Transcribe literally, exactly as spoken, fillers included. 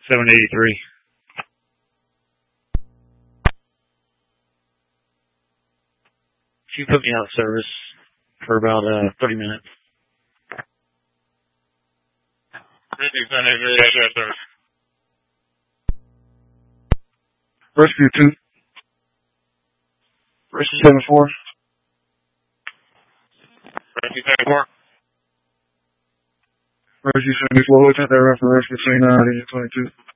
seven eighty-three. She put me out of service for about uh, thirty minutes. Rescue two. Rescue seven four. Rescue seven four. Rescue seventy-four, look at that reference between uh, twenty-two.